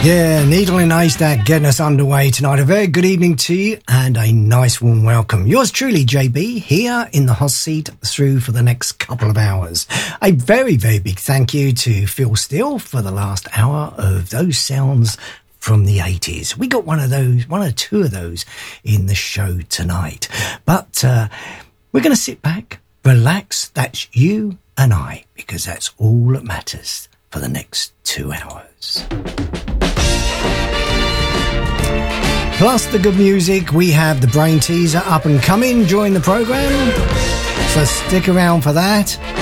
Yeah, Needle in a Haystack getting us underway tonight. A very good evening to you and a nice warm welcome. Yours truly, JB, here in the hot seat through for the next couple of hours. A very, very big thank you to Phil Steele for the last hour of those sounds from the 80s. We got one or two of those in the show tonight. But we're going to sit back, relax, that's you and I, because that's all that matters for the next 2 hours. Plus the good music, we have the Brain Teaser up and coming during the programme, so stick around for that.